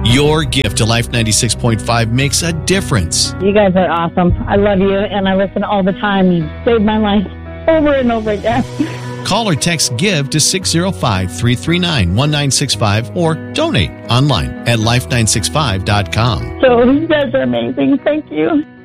Your gift to Life 96.5 makes a difference. You guys are awesome. I love you, and I listen all the time. You saved my life over and over again. Call or text GIVE to 605-339-1965 or donate online at life965.com. So you guys are amazing. Thank you.